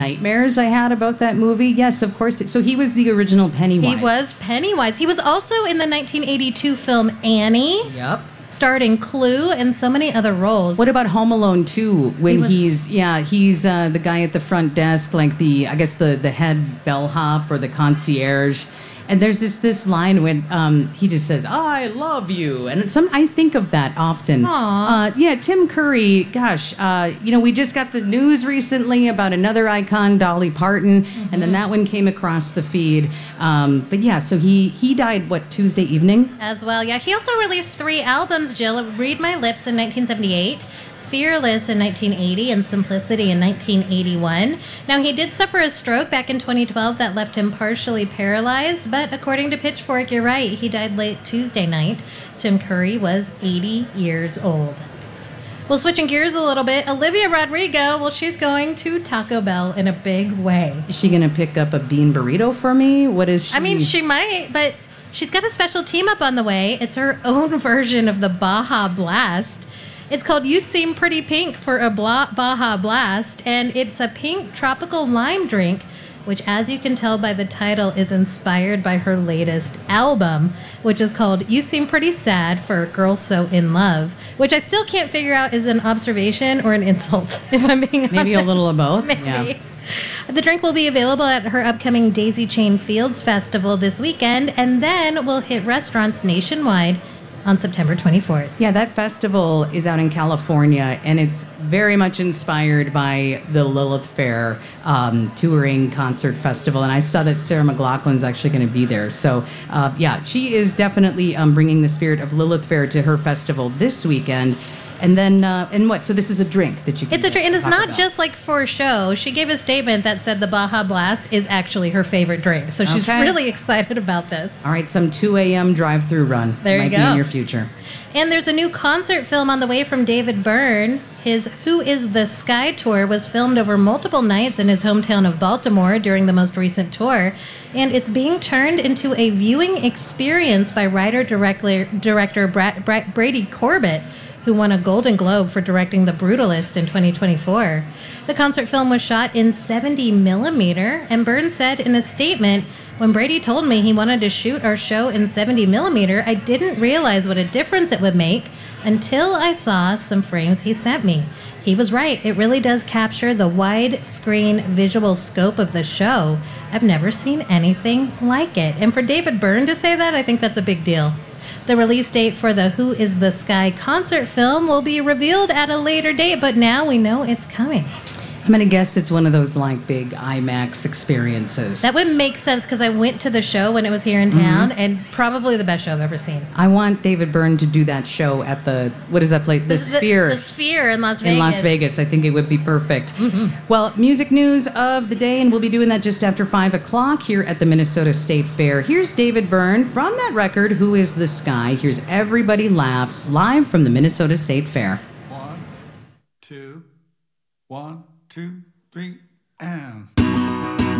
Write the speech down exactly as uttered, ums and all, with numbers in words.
nightmares I had about that movie. Yes, of course. So he was the original Pennywise. He was Pennywise. He was also in the nineteen eighty-two film Annie. Yep. Starring Clue and so many other roles. What about Home Alone two? When He was- he's yeah, he's uh, the guy at the front desk, like the I guess the the head bellhop or the concierge. And there's this this line when um, he just says, "I love you," and some I think of that often. Aw. Uh, yeah, Tim Curry. Gosh, uh, you know, we just got the news recently about another icon, Dolly Parton, Mm-hmm. and then that one came across the feed. Um, but yeah, so he he died what Tuesday evening. As well, yeah. He also released three albums, Jill. Read My Lips in nineteen seventy-eight, Fearless in nineteen eighty, and Simplicity in nineteen eighty-one. Now, he did suffer a stroke back in twenty twelve that left him partially paralyzed, but according to Pitchfork, you're right, he died late Tuesday night. Tim Curry was eighty years old. Well, switching gears a little bit, Olivia Rodrigo, well, she's going to Taco Bell in a big way. Is she gonna pick up a bean burrito for me? What is she? I mean, she might, but she's got a special team up on the way. It's her own version of the Baja Blast. It's called You Seem Pretty Pink for a Bla- Baja Blast, and it's a pink tropical lime drink, which, as you can tell by the title, is inspired by her latest album, which is called You Seem Pretty Sad for a Girl So In Love, which I still can't figure out is an observation or an insult, if I'm being honest. Maybe a little of both. Maybe. Yeah. The drink will be available at her upcoming Daisy Chain Fields Festival this weekend, and then will hit restaurants nationwide on September twenty-fourth. Yeah, that festival is out in California, and it's very much inspired by the Lilith Fair um, touring concert festival. And I saw that Sarah McLachlan's actually going to be there. So, uh, yeah, she is definitely um, bringing the spirit of Lilith Fair to her festival this weekend. And then, uh, and what? So this is a drink that you can It's a get drink, and to it's talk not about. just like for show. She gave a statement that said the Baja Blast is actually her favorite drink. So she's Okay. really excited about this. All right, some two a.m. drive-through run. There you Might be go. in your future. And there's a new concert film on the way from David Byrne. His Who Is the Sky tour was filmed over multiple nights in his hometown of Baltimore during the most recent tour. And it's being turned into a viewing experience by writer-director director Bra- Bra- Brady Corbett, who won a Golden Globe for directing The Brutalist in twenty twenty-four. The concert film was shot in seventy millimeter, and Byrne said in a statement, "When Brady told me he wanted to shoot our show in seventy millimeter, I didn't realize what a difference it would make until I saw some frames he sent me. He was right. It really does capture the widescreen visual scope of the show. I've never seen anything like it." And for David Byrne to say that, I think that's a big deal. The release date for the Who Is the Sky concert film will be revealed at a later date, but now we know it's coming. I'm going to guess it's one of those like big IMAX experiences. That would make sense because I went to the show when it was here in town, and probably the best show I've ever seen. I want David Byrne to do that show at the, what is that place? The The- Sphere. The, Sphere in Las Vegas. In Las Vegas. I think it would be perfect. Mm-hmm. Well, music news of the day, and we'll be doing that just after five o'clock here at the Minnesota State Fair. Here's David Byrne from that record, Who Is the Sky? Here's Everybody Laughs, live from the Minnesota State Fair. One, two, one, two, three, and...